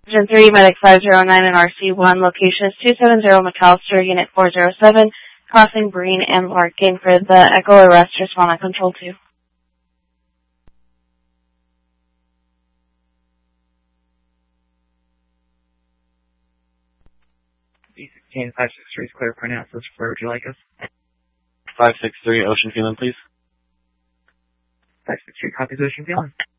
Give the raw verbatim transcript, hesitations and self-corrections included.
Engine three, Medic five zero nine and R C one, location is two seven zero McAllister, Unit four zero seven, crossing Breen and Larkin for the Echo arrest, respond on Control two. B sixteen, five six three is clear for analysis. Where would you like us? five six three, Ocean Feeling, please. five six three, copies Ocean Feeling.